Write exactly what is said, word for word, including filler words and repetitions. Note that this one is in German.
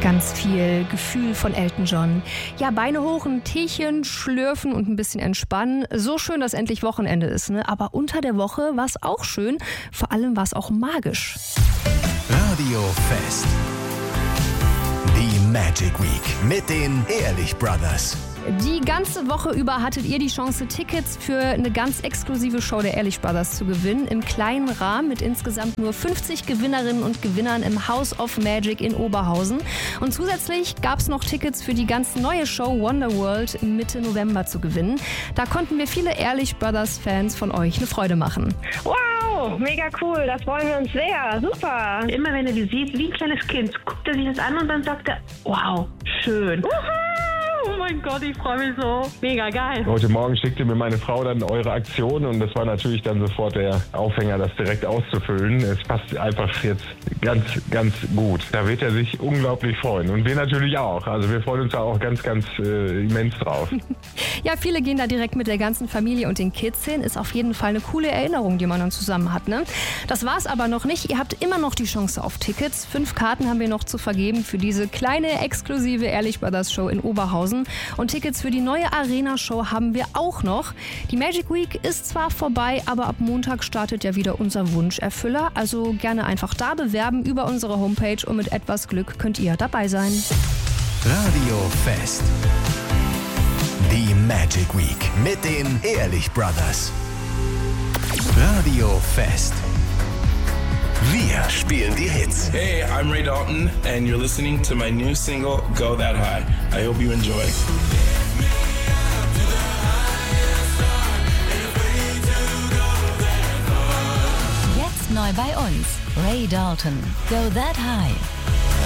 Ganz viel Gefühl von Elton John. Ja, Beine hoch, ein Teechen schlürfen und ein bisschen entspannen. So schön, dass endlich Wochenende ist, ne? Aber unter der Woche war es auch schön. Vor allem war es auch magisch. Radio Fest. Die Magic Week mit den Ehrlich Brothers. Die ganze Woche über hattet ihr die Chance, Tickets für eine ganz exklusive Show der Ehrlich Brothers zu gewinnen. Im kleinen Rahmen mit insgesamt nur fünfzig Gewinnerinnen und Gewinnern im House of Magic in Oberhausen. Und zusätzlich gab es noch Tickets für die ganz neue Show Wonderworld Mitte November zu gewinnen. Da konnten wir viele Ehrlich Brothers Fans von euch eine Freude machen. Wow, mega cool, das freuen wir uns sehr, super. Immer wenn er die sieht, wie ein kleines Kind, guckt er sich das an und dann sagt er, wow, schön. Uhu. Oh mein Gott, ich freue mich so. Mega geil. Heute Morgen schickte mir meine Frau dann eure Aktion und das war natürlich dann sofort der Aufhänger, das direkt auszufüllen. Es passt einfach jetzt ganz, ganz gut. Da wird er sich unglaublich freuen und wir natürlich auch. Also wir freuen uns da auch ganz, ganz äh, immens drauf. Ja, viele gehen da direkt mit der ganzen Familie und den Kids hin. Ist auf jeden Fall eine coole Erinnerung, die man dann zusammen hat, ne? Das war's aber noch nicht. Ihr habt immer noch die Chance auf Tickets. Fünf Karten haben wir noch zu vergeben für diese kleine, exklusive Ehrlich Brothers Show in Oberhausen. Und Tickets für die neue Arena-Show haben wir auch noch. Die Magic Week ist zwar vorbei, aber ab Montag startet ja wieder unser Wunscherfüller. Also gerne einfach da bewerben über unsere Homepage und mit etwas Glück könnt ihr dabei sein. Radio Fest. Die Magic Week mit den Ehrlich Brothers. Radio Fest. Wir spielen die Hits. Hey, I'm Ray Dalton and you're listening to my new single, Go That High. I hope you enjoy. Jetzt neu bei uns, Ray Dalton, Go That High.